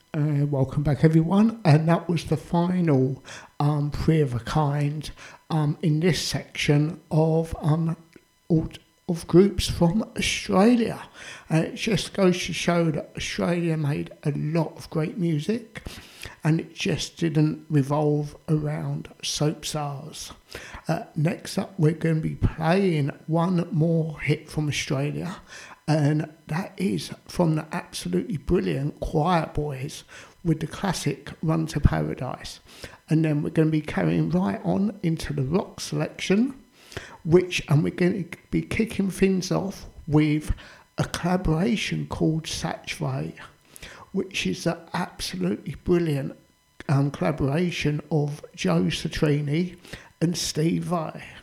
Welcome back, everyone. And that was the final three of a kind in this section of groups from Australia. It just goes to show that Australia made a lot of great music, and it just didn't revolve around soap stars. Next up, we're going to be playing one more hit from Australia, and that is from the absolutely brilliant Quiet Boys with the classic Run to Paradise. And then we're going to be carrying right on into the rock selection, and we're going to be kicking things off with a collaboration called Satch Ray, which is an absolutely brilliant collaboration of Joe Satriani and Steve Vai.